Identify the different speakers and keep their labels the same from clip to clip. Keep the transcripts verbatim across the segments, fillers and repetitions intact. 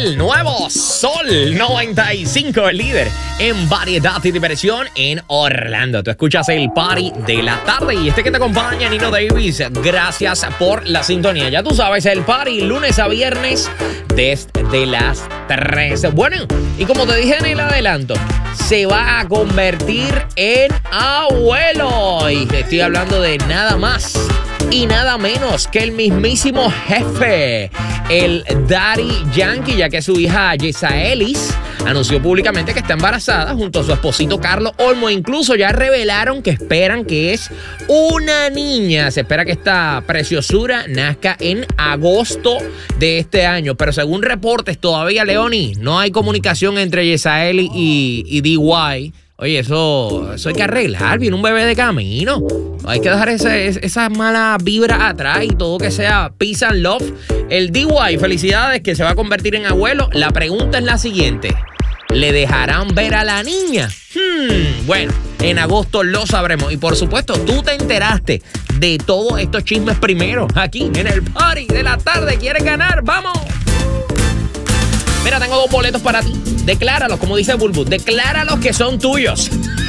Speaker 1: el nuevo Sol noventa y cinco, el líder en variedad y diversión en Orlando. Tú escuchas el party de la tarde y este que te acompaña, Nino Davis. Gracias por la sintonía. Ya tú sabes, el party lunes a viernes desde las tres. Bueno, y como te dije en el adelanto, se va a convertir en abuelo. Y te estoy hablando de nada más y nada menos que el mismísimo jefe, el Daddy Yankee, ya que su hija Yesaelis anunció públicamente que está embarazada junto a su esposito Carlos Olmo. Incluso ya revelaron que esperan que es una niña. Se espera que esta preciosura nazca en agosto de este año. Pero según reportes todavía, Leoni, no hay comunicación entre Yesaelis y, y D Y. Oye, eso, eso hay que arreglar. Viene un bebé de camino. Hay que dejar esa, esa mala vibra atrás y todo que sea peace and love. El D Y, felicidades, que se va a convertir en abuelo. La pregunta es la siguiente: ¿le dejarán ver a la niña? Hmm, bueno, en agosto lo sabremos. Y por supuesto, tú te enteraste de todos estos chismes primero aquí en el party de la tarde. ¿Quieres ganar? ¡Vamos! Mira, tengo dos boletos para ti. Decláralos, como dice Bulbu. Decláralos que son tuyos.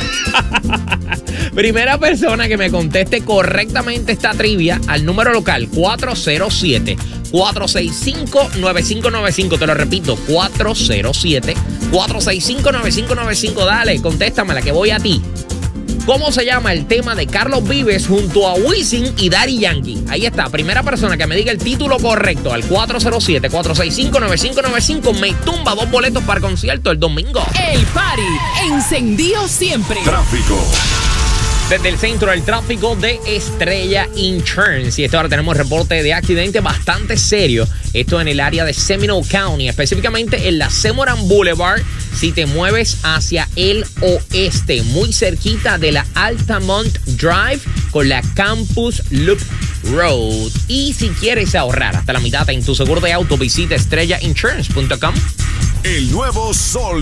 Speaker 1: Primera persona que me conteste correctamente esta trivia al número local cuatro cero siete, cuatro seis cinco, nueve cinco nueve cinco. Te lo repito, cuatro cero siete, cuatro seis cinco, nueve cinco nueve cinco. Dale, contéstamela que voy a ti. ¿Cómo se llama el tema de Carlos Vives junto a Wisin y Daddy Yankee? Ahí está, primera persona que me diga el título correcto al cuatro cero siete, cuatro seis cinco, nueve cinco nueve cinco me tumba dos boletos para el concierto el domingo.
Speaker 2: El party encendido siempre.
Speaker 3: Tráfico.
Speaker 1: Desde el centro del tráfico de Estrella Insurance. Y esta hora tenemos reporte de accidente bastante serio. Esto en el área de Seminole County, específicamente en la Semoran Boulevard. Si te mueves hacia el oeste, muy cerquita de la Altamont Drive con la Campus Loop Road. Y si quieres ahorrar hasta la mitad en tu seguro de auto, visita estrella insurance punto com.
Speaker 3: El nuevo Sol